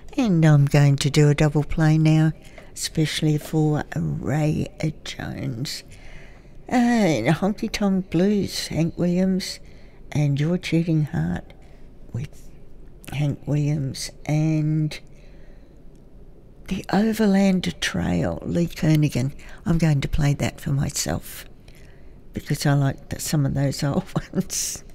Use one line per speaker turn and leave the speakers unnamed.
And I'm going to do a double play now, especially for Ray Jones. Honky Tonk Blues, Hank Williams, and Your Cheating Heart with Hank Williams, and The Overland Trail, Lee Kernaghan. I'm going to play that for myself because I like some of those old ones.